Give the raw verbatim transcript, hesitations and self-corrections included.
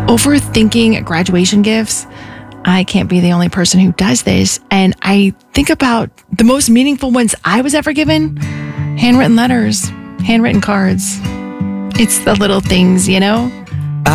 Overthinking graduation gifts. I can't be the only person who does this. And I think about the most meaningful ones I was ever given. Handwritten letters, handwritten cards. It's the little things, you know?